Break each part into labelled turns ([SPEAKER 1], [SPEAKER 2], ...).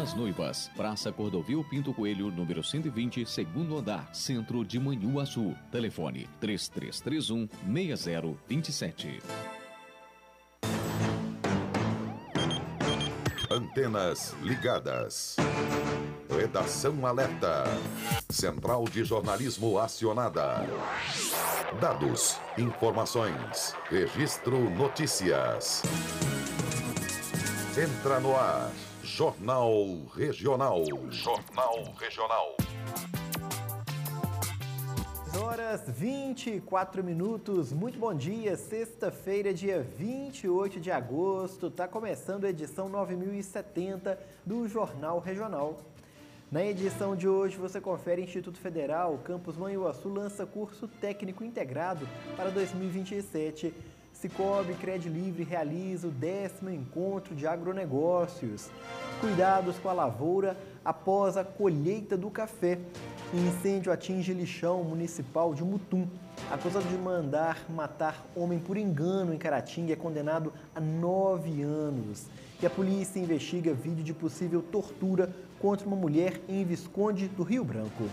[SPEAKER 1] das Noivas, Praça Cordovil Pinto Coelho, número 120, segundo andar, centro de Manhuaçu. Telefone 3331-6027.
[SPEAKER 2] Antenas ligadas. Redação alerta. Central de jornalismo acionada. Dados, informações, registro notícias. Entra no ar. Jornal Regional. Jornal Regional.
[SPEAKER 3] Horas 24 minutos. Muito bom dia. Sexta-feira, dia 28 de agosto. Está começando a edição 9070 do Jornal Regional. Na edição de hoje você confere: Instituto Federal Campus Manhuaçu lança curso técnico integrado para 2027. Cicobi Credilivre realiza o 10º encontro de agronegócios. Cuidados com a lavoura após a colheita do café. Incêndio atinge lixão municipal de Mutum. Acusado de mandar matar homem por engano em Caratinga é condenado a 9 anos. E a polícia investiga vídeo de possível tortura contra uma mulher em Visconde do Rio Branco.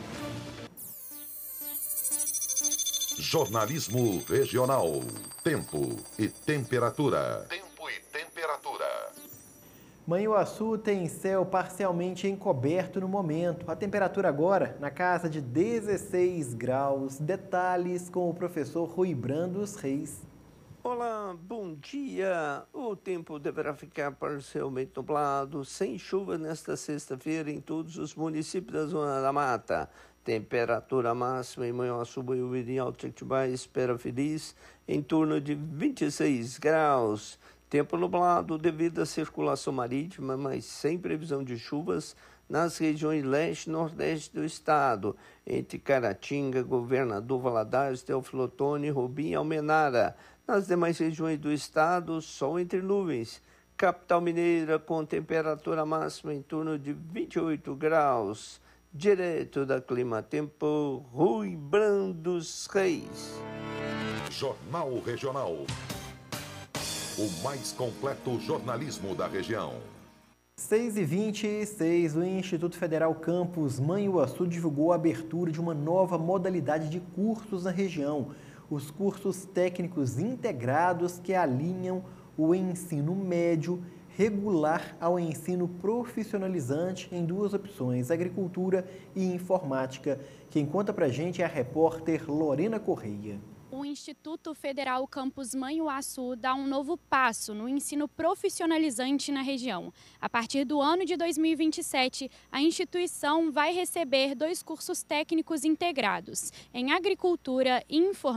[SPEAKER 2] Jornalismo Regional. Tempo e temperatura. Tempo e temperatura.
[SPEAKER 3] Manhuaçu tem céu parcialmente encoberto no momento. A temperatura agora na casa de 16 graus. Detalhes com o professor Rui Brandos Reis.
[SPEAKER 4] Olá, bom dia. O tempo deverá ficar parcialmente nublado, sem chuva nesta sexta-feira em todos os municípios da Zona da Mata. Temperatura máxima em Manhuaçu, Boiúva e Alto Jequitibá, Espera Feliz, em torno de 26 graus. Tempo nublado devido à circulação marítima, mas sem previsão de chuvas nas regiões leste e nordeste do estado, entre Caratinga, Governador Valadares, Teófilo Otoni, Robim e Almenara. Nas demais regiões do estado, sol entre nuvens. Capital Mineira com temperatura máxima em torno de 28 graus. Direto da Clima Tempo, Rui Brandos Reis.
[SPEAKER 2] Jornal Regional. O mais completo jornalismo da região.
[SPEAKER 3] 6h26, o Instituto Federal Campus Manhuaçu divulgou a abertura de uma nova modalidade de cursos na região. Os cursos técnicos integrados que alinham o ensino médio regular ao ensino profissionalizante em duas opções, agricultura e informática. Quem conta pra gente é a repórter Lorena Correia.
[SPEAKER 5] O Instituto Federal Campus Manhuaçu dá um novo passo no ensino profissionalizante na região. A partir do ano de 2027, a instituição vai receber 2 cursos técnicos integrados em agricultura e informática